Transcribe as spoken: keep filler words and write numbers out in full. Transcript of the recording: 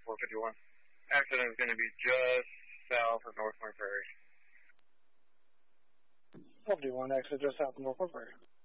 four fifty-one. Accident is going to be just south of North Point Prairie. four fifty-one, exit just south of North Point Prairie.